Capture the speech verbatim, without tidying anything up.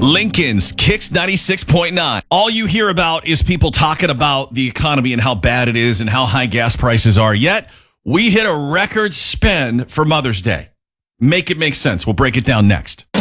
Lincoln's Kicks ninety-six point nine. All you hear about is people talking about the economy and how bad it is and how high gas prices are. Yet, we hit a record spend for Mother's Day. Make it make sense. We'll break it down next.